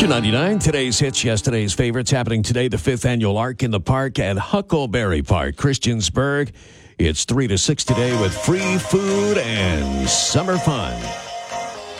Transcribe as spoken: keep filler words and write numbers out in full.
Country ninety-nine, today's hits, yesterday's favorites, happening today, the fifth annual Ark in the Park at Huckleberry Park, Christiansburg. It's three to six today with free food and summer fun.